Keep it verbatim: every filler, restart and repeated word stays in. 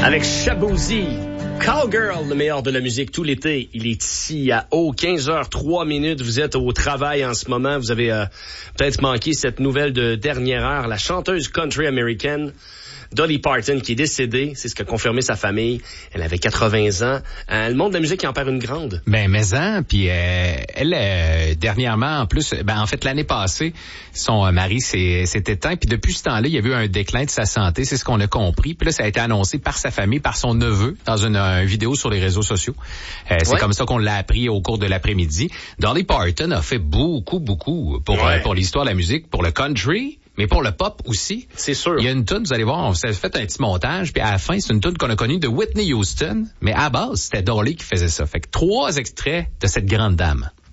Avec Shaboozey, Cowgirl, le meilleur de la musique tout l'été. Il est ici à Eau, quinze heures trois minutes. Vous êtes au travail en ce moment. Vous avez euh, peut-être manqué cette nouvelle de dernière heure. La chanteuse country américaine Dolly Parton, qui est décédée, c'est ce qu'a confirmé sa famille. Elle avait quatre-vingts ans. Euh, le monde de la musique en perd une grande. Ben, mais en, puis euh, elle, euh, dernièrement, en plus, ben en fait, l'année passée, son euh, mari s'est, s'est éteint, puis depuis ce temps-là, il y a eu un déclin de sa santé, c'est ce qu'on a compris. Puis là, ça a été annoncé par sa famille, par son neveu, dans une, une vidéo sur les réseaux sociaux. Euh, c'est ouais. comme ça qu'on l'a appris au cours de l'après-midi. Dolly Parton a fait beaucoup, beaucoup pour, ouais. euh, pour l'histoire de la musique, pour le country, mais pour le pop aussi. C'est sûr. Il y a une tune, vous allez voir, on s'est fait un petit montage, puis à la fin, c'est une tune qu'on a connue de Whitney Houston, mais à base, c'était Dolly qui faisait ça. Fait que trois extraits de cette grande dame.